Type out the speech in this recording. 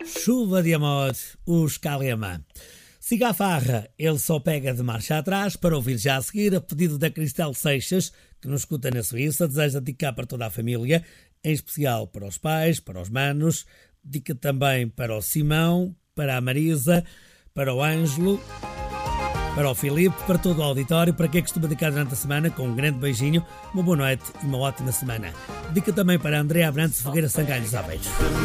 Chuva de amor, os Calema. Siga a farra, ele só pega de marcha atrás para ouvir já a seguir a pedido da Cristel Seixas, que nos escuta na Suíça, deseja dedicar para toda a família, em especial para os pais, para os manos, dedica também para o Simão, para a Marisa, para o Ângelo, para o Filipe, para todo o auditório, para quem costuma dedicar durante a semana, com um grande beijinho, uma boa noite e uma ótima semana. Dedica também para a Andréa Abrantes Ferreira Sangalhos Abeiros.